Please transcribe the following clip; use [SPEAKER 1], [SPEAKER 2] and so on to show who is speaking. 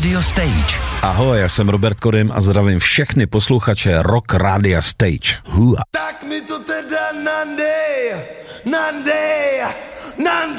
[SPEAKER 1] Radio Stage.
[SPEAKER 2] Ahoj, já jsem Robert Kodym a zdravím všechny posluchače Rock Radio Stage. Hua.
[SPEAKER 3] Tak mi to teda nandej.